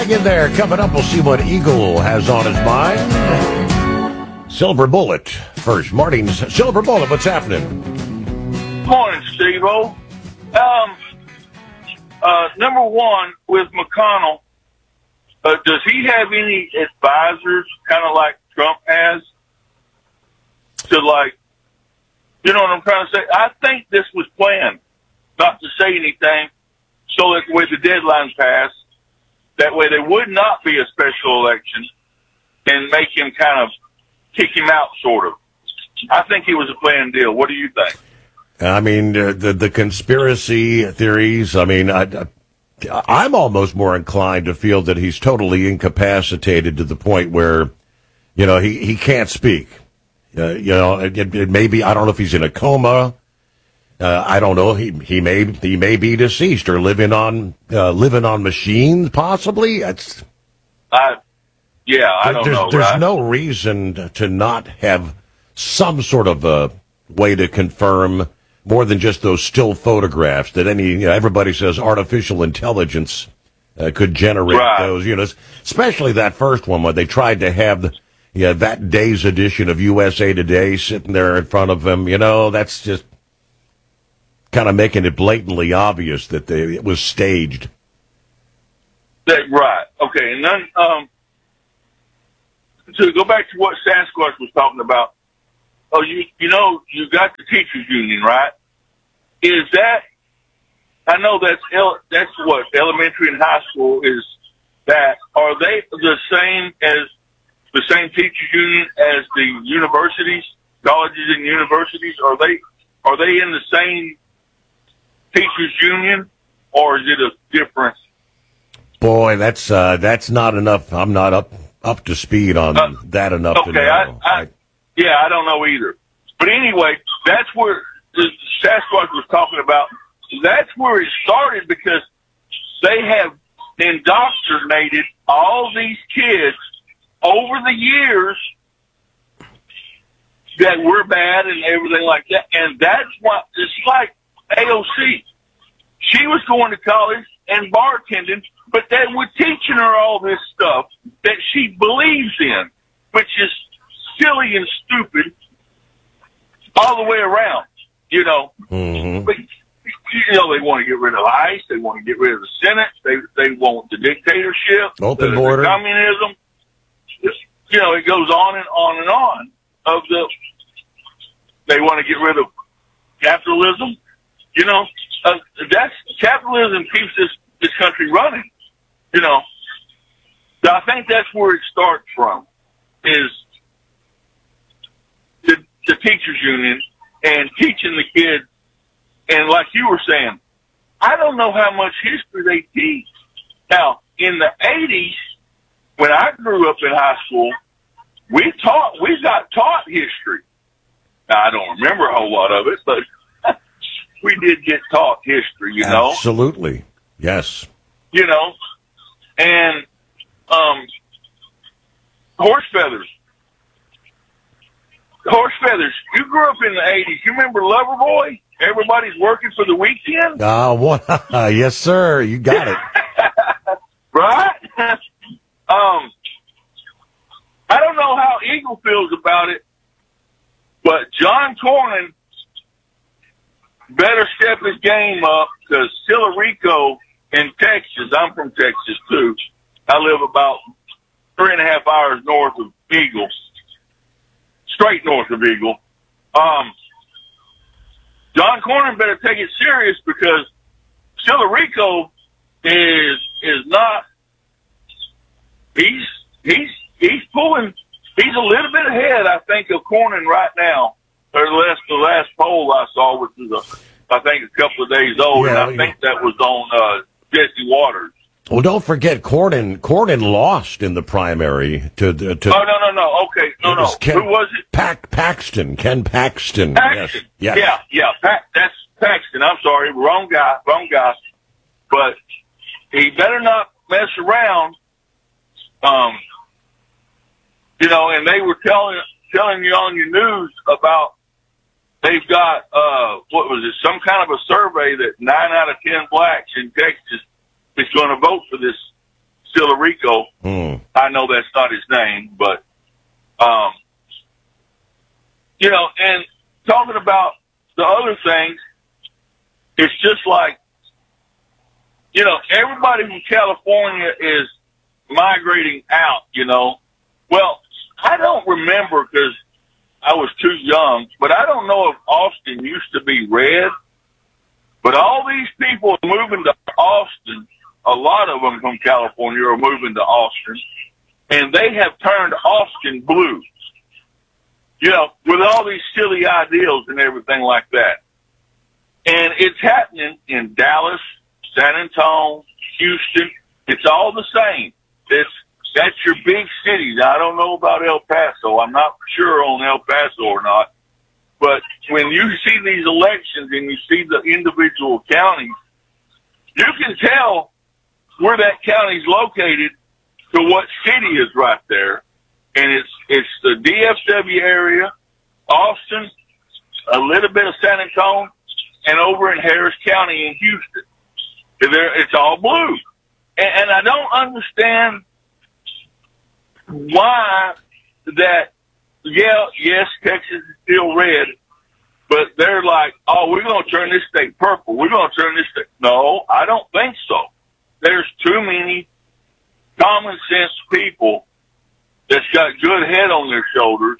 Hang in there. Coming up, we'll see what Eagle has on his mind. Silver Bullet first. Martin's Silver Bullet. What's happening? Morning, Steve-O. Number one, with McConnell, does he have any advisors, kind of like Trump has, to you know what I'm trying to say? I think this was planned, not to say anything, so that way the deadline passed, that way there would not be a special election and make him kind of kick him out, sort of. I think it was a planned deal. What do you think? I mean, the conspiracy theories, I mean, I'm almost more inclined to feel that he's totally incapacitated to the point where, you know, he can't speak. You know, it may be, I don't know if he's in a coma. I don't know. He may be deceased or living on machines, possibly. I don't know. There's no reason to not have some sort of a way to confirm more than just those still photographs that everybody says artificial intelligence could generate those, you know, especially that first one where they tried to have that day's edition of USA Today sitting there in front of them. You know, that's just kind of making it blatantly obvious that it was staged. Right. Okay. And then, to go back to what Sasquatch was talking about, you got the teachers union, right? Is that, I know that's what elementary and high school is. That, are they the same teachers union as the universities, colleges and universities? Are they in the same teachers union, or is it a different? Boy, that's not enough. I'm not up to speed on that enough to know. I don't know either. But anyway, that's where the Sasquatch was talking about. That's where it started, because they have indoctrinated all these kids over the years that we're bad and everything like that. And that's what it's like. AOC, she was going to college and bartending, but they were teaching her all this stuff that she believes in, which is silly and stupid all the way around, you know. Mm-hmm. But, you know, they want to get rid of ICE. They want to get rid of the Senate. They want the dictatorship, open border, the communism. You know, it goes on and on and on. They want to get rid of capitalism. You know, that's capitalism keeps this country running. You know, so I think that's where it starts from, is the teachers union and teaching the kids. And like you were saying, I don't know how much history they teach. Now, in the 80s, when I grew up in high school, we got taught history. Now, I don't remember a whole lot of it, but we did get taught history, you know? Absolutely. Yes. You know, and horse feathers. Horse feathers. You grew up in the 80s. You remember Loverboy? Everybody's working for the weekend? Yes, sir. You got it. Right? I don't know how Eagle feels about it, but John Cornyn better step his game up, because Sillarico in Texas, I'm from Texas too. I live about 3.5 hours north of Eagle, straight north of Eagle. John Cornyn better take it serious, because Sillarico is not. He's pulling. He's a little bit ahead, I think, of Cornyn right now. Or the last poll I saw, which was I think a couple of days old, and I think that was on Jesse Waters. Well, don't forget Cornyn lost in the primary to. Oh no. Okay, no. Who was it? Paxton. Ken Paxton. Paxton. Yes. Yeah. That's Paxton. I'm sorry, wrong guy. But he better not mess around. You know, and they were telling you on your news about they've got what was it? Some kind of a survey that 9 out of 10 blacks in Texas is going to vote for this Sillarico. I know that's not his name, but, and talking about the other things, it's just like, everybody from California is migrating out, Well, I don't remember because I was too young, but I don't know if Austin used to be red. But all these people are moving to Austin. A lot of them from California are moving to Austin, and they have turned Austin blue. With all these silly ideals and everything like that. And it's happening in Dallas, San Antonio, Houston. It's all the same. That's your big cities. I don't know about El Paso. I'm not sure on El Paso or not. But when you see these elections and you see the individual counties, you can tell where that county's located to what city is right there. And it's the DFW area, Austin, a little bit of San Antonio, and over in Harris County in Houston. It's all blue. And I don't understand why that, yes, Texas is still red, but they're like, we're going to turn this state purple. We're going to turn this state. No, I don't think so. There's too many common sense people that's got good head on their shoulders.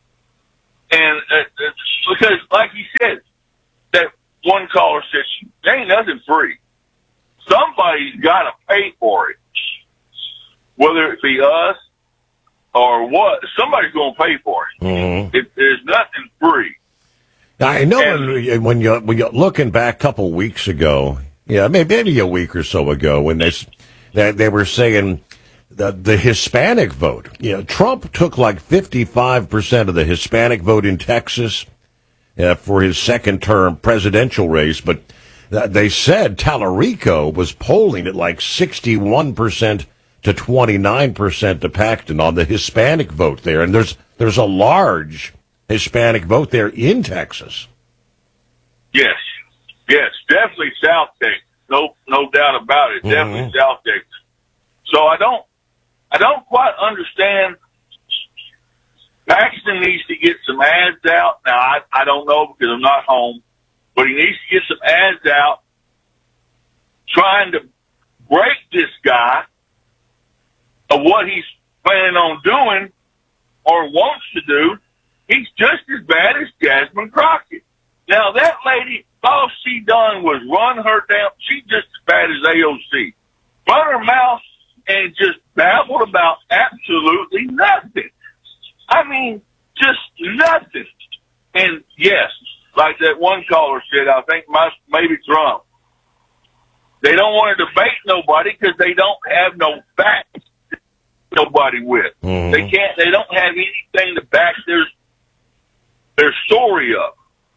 And because, like you said, that one caller said, there ain't nothing free. Somebody's got to pay for it. Whether it be us or what, somebody's going to pay for it. Mm-hmm. There's nothing free. I know when you're looking back a couple weeks ago, maybe a week or so ago, when they were saying the Hispanic vote. Trump took like 55% of the Hispanic vote in Texas for his second-term presidential race, but they said Tallarico was polling at like 61% to 29% to Paxton on the Hispanic vote there, and there's a large Hispanic vote there in Texas. Yes, definitely South Texas. No doubt about it. Mm-hmm. Definitely South Texas. So I don't quite understand. Paxton needs to get some ads out. Now, I don't know because I'm not home, but he needs to get some ads out trying to break this guy of what he's planning on doing or wants to do. He's just as bad as Jasmine Crockett. Now, that lady, all she done was run her down. She's just as bad as AOC. Run her mouth and just babbled about absolutely nothing. I mean, just nothing. And yes, like that one caller said, I think maybe Trump, they don't want to debate nobody because they don't have no facts to nobody with. Mm-hmm. They don't have anything to back their story up.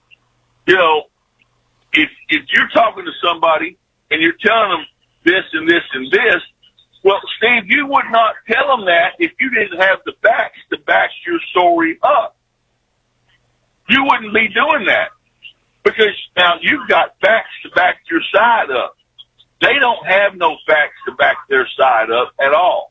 If you're talking to somebody and you're telling them this and this and this, well, Steve, you would not tell them that if you didn't have the facts to back your story up. You wouldn't be doing that because now you've got facts to back your side up. They don't have no facts to back their side up at all.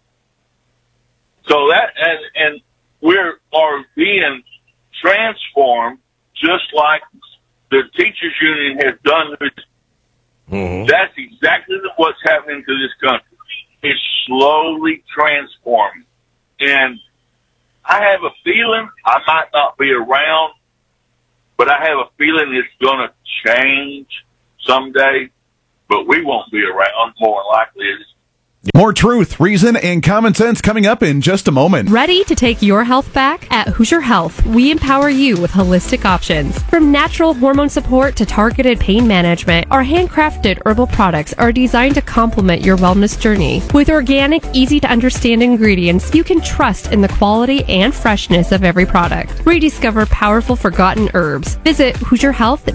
So that, and we are being transformed just like the teachers union has done. Mm-hmm. That's exactly what's happening to this country. It's slowly transforming. And I have a feeling I might not be around, but I have a feeling it's going to change someday, but we won't be around more likely. More truth, reason, and common sense coming up in just a moment. Ready to take your health back? At Hoosier Health, we empower you with holistic options. From natural hormone support to targeted pain management, our handcrafted herbal products are designed to complement your wellness journey. With organic, easy-to-understand ingredients, you can trust in the quality and freshness of every product. Rediscover powerful forgotten herbs. Visit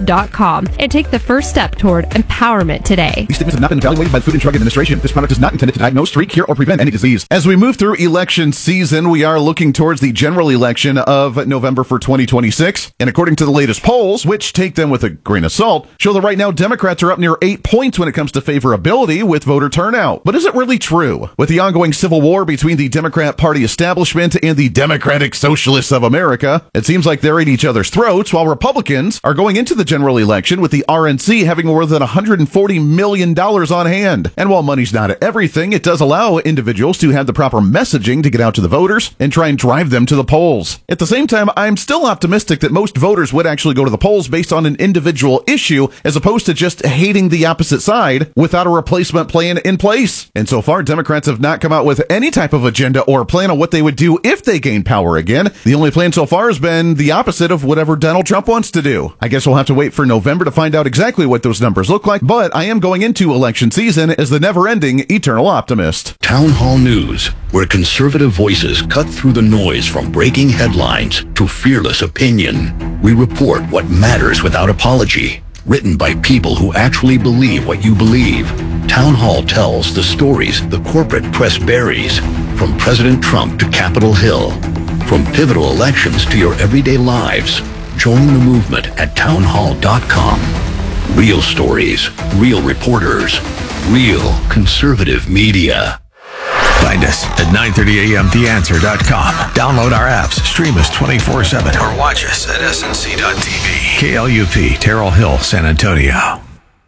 HoosierHealth.com and take the first step toward empowerment today. These statements have not been evaluated by the Food and Drug Administration. This product is not intended to to diagnose, treat, cure, or prevent any disease. As we move through election season, we are looking towards the general election of November for 2026. And according to the latest polls, which take them with a grain of salt, show that right now Democrats are up near 8 points when it comes to favorability with voter turnout. But is it really true? With the ongoing civil war between the Democrat Party establishment and the Democratic Socialists of America, it seems like they're at each other's throats, while Republicans are going into the general election with the RNC having more than $140 million on hand. And while money's not everything, it does allow individuals to have the proper messaging to get out to the voters and try and drive them to the polls. At the same time, I'm still optimistic that most voters would actually go to the polls based on an individual issue as opposed to just hating the opposite side without a replacement plan in place. And so far, Democrats have not come out with any type of agenda or plan on what they would do if they gain power again. The only plan so far has been the opposite of whatever Donald Trump wants to do. I guess we'll have to wait for November to find out exactly what those numbers look like, but I am going into election season as the never-ending eternal optimist. Town Hall News, where conservative voices cut through the noise from breaking headlines to fearless opinion. We report what matters without apology. Written by people who actually believe what you believe. Town Hall tells the stories the corporate press buries, from President Trump to Capitol Hill, from pivotal elections to your everyday lives. Join the movement at townhall.com. Real stories, real reporters, real conservative media. Find us at 930 amtheanswer.com. Download our apps, stream us 24/7, or watch us at snc.tv. KLUP, Terrell Hill, San Antonio.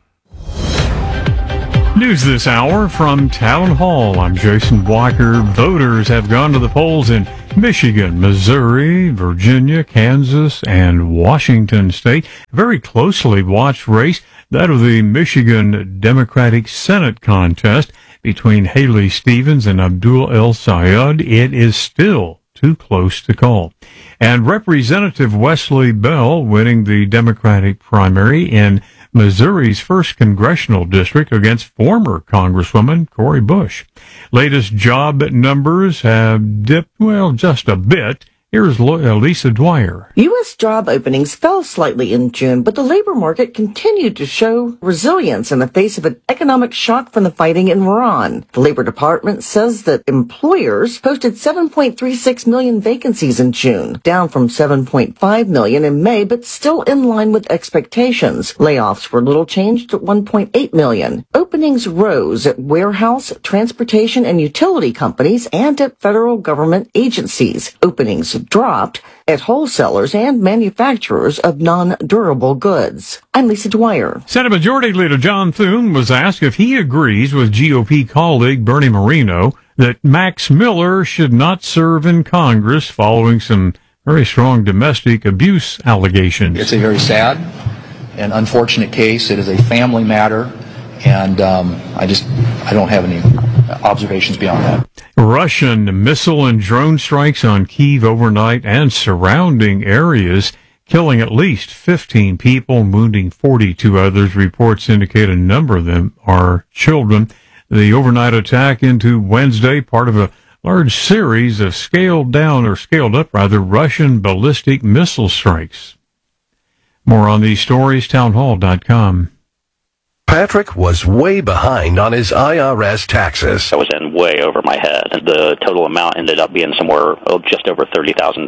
News this hour from Town Hall. I'm Jason Blocker. Voters have gone to the polls in Michigan, Missouri, Virginia, Kansas, and Washington State. Very closely watched race, that of the Michigan Democratic Senate contest between Haley Stevens and Abdul El Sayed. It is still too close to call. And Representative Wesley Bell winning the Democratic primary in Missouri's 1st congressional district against former Congresswoman Cori Bush. Latest job numbers have dipped, just a bit. Here's Lisa Dwyer. U.S. job openings fell slightly in June, but the labor market continued to show resilience in the face of an economic shock from the fighting in Iran. The Labor Department says that employers posted 7.36 million vacancies in June, down from 7.5 million in May, but still in line with expectations. Layoffs were little changed at 1.8 million. Openings rose at warehouse, transportation, and utility companies and at federal government agencies. Openings dropped at wholesalers and manufacturers of non-durable goods. I'm Lisa Dwyer. Senate Majority Leader John Thune was asked if he agrees with GOP colleague Bernie Moreno that Max Miller should not serve in Congress following some very strong domestic abuse allegations. It's a very sad and unfortunate case. It is a family matter, and I don't have any observations beyond that. Russian missile and drone strikes on Kyiv overnight and surrounding areas, killing at least 15 people, wounding 42 others. Reports indicate a number of them are children. The overnight attack into Wednesday, part of a large series of scaled up Russian ballistic missile strikes. More on these stories, townhall.com. Patrick was way behind on his IRS taxes. I was in way over my head. The total amount ended up being somewhere just over $30,000.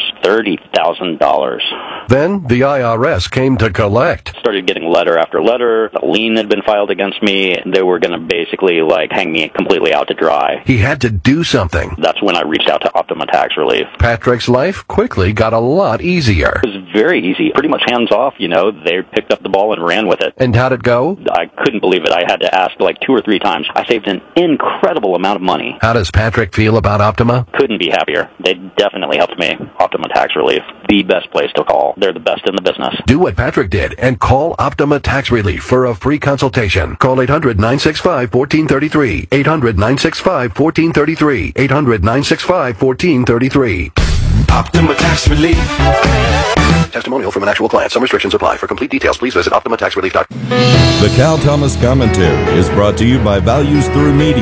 $30,000. Then the IRS came to collect. Started getting letter after letter. A lien had been filed against me. They were going to basically hang me completely out to dry. He had to do something. That's when I reached out to Optima Tax Relief. Patrick's life quickly got a lot easier. It was very easy. Pretty much hands off, They picked up the ball and ran with it. And how'd it go? I couldn't believe it. I had to ask 2 or 3 times. I saved an incredible amount of money. How does Patrick feel about Optima? Couldn't be happier. They definitely helped me. Optima Tax Relief. The best place to call. They're the best in the business. Do what Patrick did and call Optima Tax Relief for a free consultation. Call 800-965-1433. 800-965-1433. 800-965-1433. Optima Tax Relief. Testimonial from an actual client. Some restrictions apply. For complete details, please visit OptimaTaxRelief.com. The Cal Thomas Commentary is brought to you by Values Through Media.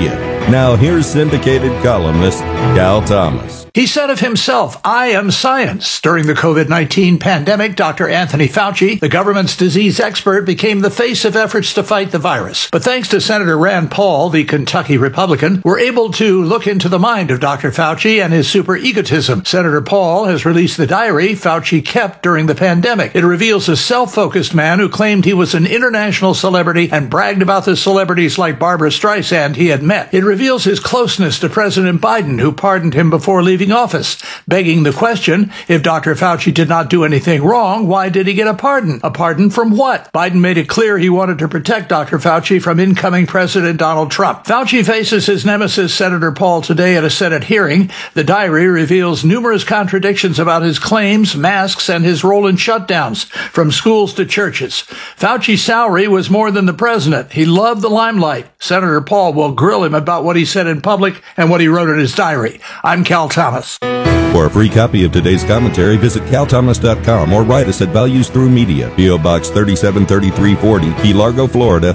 Now here's syndicated columnist Cal Thomas. He said of himself, "I am science." During the COVID-19 pandemic, Dr. Anthony Fauci, the government's disease expert, became the face of efforts to fight the virus. But thanks to Senator Rand Paul, the Kentucky Republican, we're able to look into the mind of Dr. Fauci and his super egotism. Senator Paul has released the diary Fauci kept during the pandemic. It reveals a self-focused man who claimed he was an international celebrity and bragged about the celebrities like Barbara Streisand he had met. It reveals his closeness to President Biden, who pardoned him before leaving office, begging the question, if Dr. Fauci did not do anything wrong, why did he get a pardon? A pardon from what? Biden made it clear he wanted to protect Dr. Fauci from incoming President Donald Trump. Fauci faces his nemesis, Senator Paul, today at a Senate hearing. The diary reveals numerous contradictions about his claims, masks, and his role in shutdowns, from schools to churches. Fauci's salary was more than the president. He loved the limelight. Senator Paul will grill him about what he said in public and what he wrote in his diary. I'm Cal Thomas. For a free copy of today's commentary, visit calthomas.com or write us at Values Through Media, P.O. Box 373340, Key Largo, Florida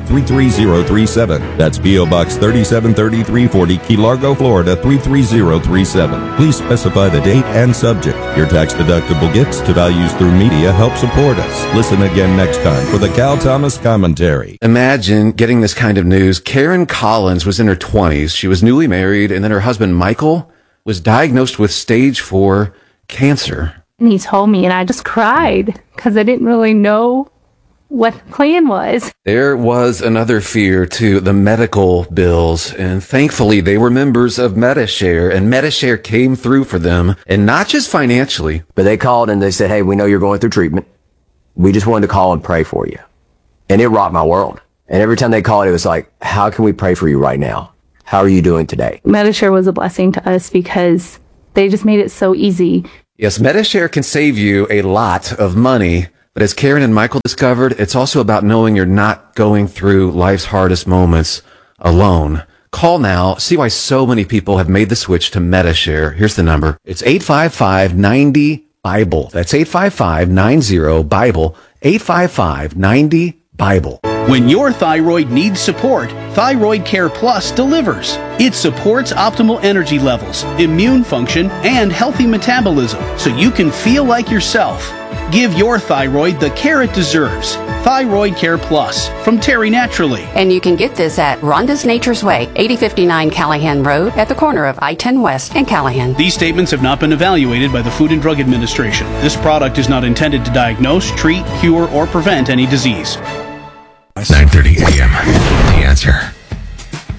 33037. That's P.O. Box 373340, Key Largo, Florida 33037. Please specify the date and subject. Your tax-deductible gifts to Values Through Media help support us. Listen again next time for the Cal Thomas Commentary. Imagine getting this kind of news. Karen Collins was in her 20s. She was newly married, and then her husband, Michael, was diagnosed with stage 4 cancer. And he told me, and I just cried because I didn't really know what the plan was. There was another fear too, the medical bills, and thankfully they were members of Medi-Share, and Medi-Share came through for them, and not just financially. But they called and they said, "Hey, we know you're going through treatment. We just wanted to call and pray for you." And it rocked my world. And every time they called, it was like, "How can we pray for you right now? How are you doing today?" Medi-Share was a blessing to us because they just made it so easy. Yes, Medi-Share can save you a lot of money, but as Karen and Michael discovered, it's also about knowing you're not going through life's hardest moments alone. Call now. See why so many people have made the switch to Medi-Share. Here's the number. It's 855-90-BIBLE. That's 855-90-BIBLE. 855-90-BIBLE. When your thyroid needs support, Thyroid Care Plus delivers. It supports optimal energy levels, immune function, and healthy metabolism so you can feel like yourself. Give your thyroid the care it deserves. Thyroid Care Plus from Terry Naturally. And you can get this at Rhonda's Nature's Way, 8059 Callahan Road at the corner of I-10 West and Callahan. These statements have not been evaluated by the Food and Drug Administration. This product is not intended to diagnose, treat, cure, or prevent any disease. 9:30 a.m.